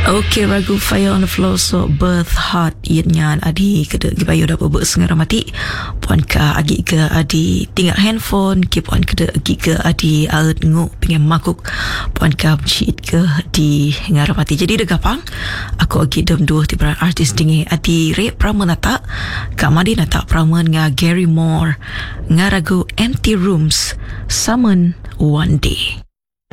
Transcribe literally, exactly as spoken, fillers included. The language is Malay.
Okay, ragu Fire on the Floor so Birth Heart Yenyan adi kada gibayo da bebek sengar mati puan ka agi ke adi tinggal handphone ke puan kada agi ke adi aut ngu pengen makuk puan ka cheat ke di ngar mati. Jadi degapang aku agi dem dua tiba artis dingi adi re pramanata ka madi nata praman nga Gary Moore ngaragu Empty Rooms Summon One Day.